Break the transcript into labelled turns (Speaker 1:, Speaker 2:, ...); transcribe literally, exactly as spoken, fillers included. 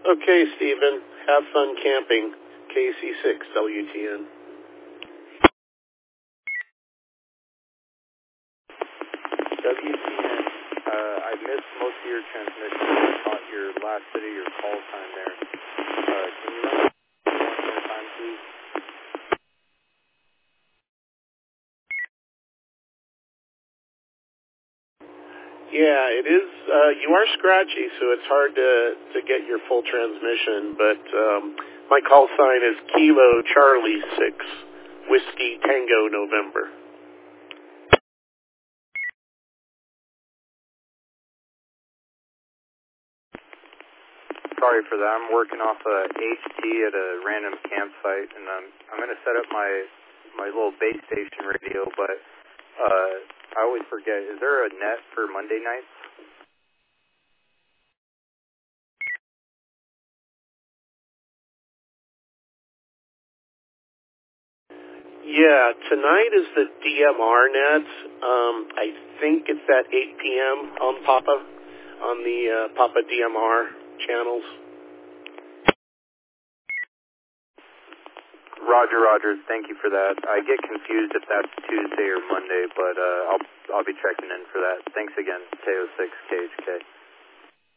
Speaker 1: Okay, Stephen. Have fun camping. K C six W T N.
Speaker 2: W T N, uh, I missed most of your transmission. I caught your last bit of your call time there. Uh, can you run it one more time, please?
Speaker 1: Yeah, it is. Uh, you are scratchy, so it's hard to, to get your full transmission, but um, my call sign is Kilo Charlie six, Whiskey Tango November.
Speaker 2: Sorry for that. I'm working off a H T at a random campsite, and I'm, I'm going to set up my, my little base station radio, but uh, I always forget. Is there a net for Monday nights?
Speaker 1: Yeah, tonight is the D M R net. Um, I think it's at eight p.m. on Papa, on the uh, Papa D M R channels.
Speaker 2: Roger, Roger. Thank you for that. I get confused if that's Tuesday or Monday, but uh, I'll I'll be checking in for that. Thanks again, K O six K H K.